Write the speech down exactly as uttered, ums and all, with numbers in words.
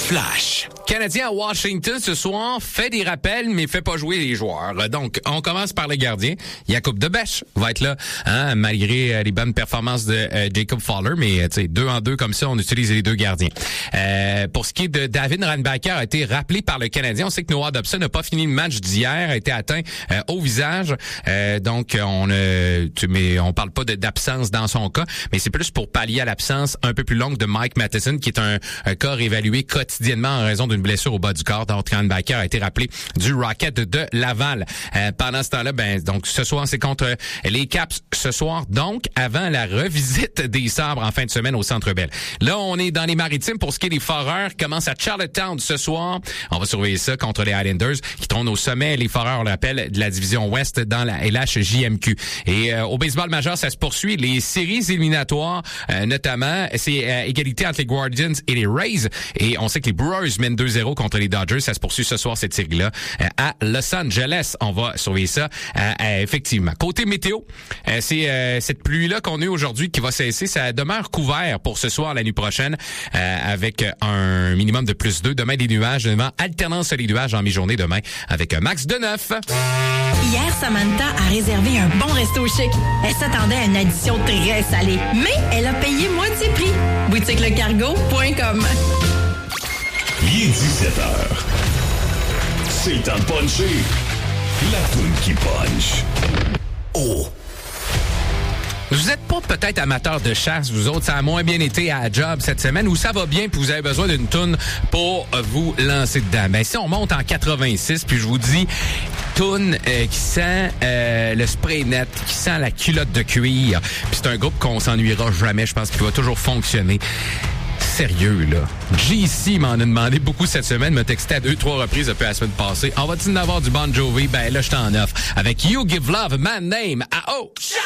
Flash. Canadien à Washington ce soir fait des rappels, mais fait pas jouer les joueurs. Donc, on commence par le gardien. Jakub Debèche va être là, hein, malgré euh, les bonnes performances de euh, Jacob Fowler, mais tu sais, deux en deux comme ça, on utilise les deux gardiens. Euh, pour ce qui est de David Reinbacher, a été rappelé par le Canadien. On sait que Noah Dobson n'a pas fini le match d'hier, a été atteint euh, au visage. Euh, donc, on ne, tu, mais on parle pas de, d'absence dans son cas, mais c'est plus pour pallier à l'absence un peu plus longue de Mike Matheson, qui est un, un cas réévalué quotidiennement en raison d'une blessure au bas du corps. Donc, Reinbacher a été rappelé du Rocket de Laval. Euh, pendant ce temps-là, ben donc ce soir, c'est contre les Caps ce soir, donc avant la revisite des Sabres en fin de semaine au Centre Bell. Là, on est dans les Maritimes pour ce qui est des Foreurs. Commence à Charlottetown ce soir. On va surveiller ça contre les Highlanders qui trônent au sommet. Les Foreurs, on le rappelle, de la division Ouest dans la L H J M Q. Et euh, au baseball majeur, ça se poursuit. Les séries éliminatoires, euh, notamment, c'est euh, égalité entre les Guardians et les Rays. Et on sait que les Brewers mènent deux zéro contre les Dodgers. Ça se poursuit ce soir, cette série-là, euh, à Los Angeles. On va surveiller ça, euh, euh, effectivement. Côté météo, euh, c'est euh, cette pluie-là qu'on a eu aujourd'hui qui va cesser. Ça demeure couvert pour ce soir, la nuit prochaine, euh, avec un minimum de plus deux. Demain, des nuages. Demain, alternance les nuages en mi-journée demain, avec un max de neuf. Hier, Samantha a réservé un bon resto chic. Elle s'attendait à une addition très salée, mais elle a payé moitié prix. boutique le cargo point com. Il est dix-sept heures. C'est le temps de puncher. La toune qui punch. Oh! Vous êtes pas peut-être amateur de chasse, vous autres, ça a moins bien été à la job cette semaine, ou ça va bien puis vous avez besoin d'une toune pour vous lancer dedans. Ben si on monte en quatre-vingt-six, puis je vous dis toune euh, qui sent euh, le spray net, qui sent la culotte de cuir, puis c'est un groupe qu'on s'ennuiera jamais, je pense qu'il va toujours fonctionner. Sérieux, là. J C m'en a demandé beaucoup cette semaine, m'a texté à deux, trois reprises depuis la semaine passée. On va-t-il en avoir du Bon Jovi? Ben là, je t'en offre. Avec You Give Love, Man Name, à oh!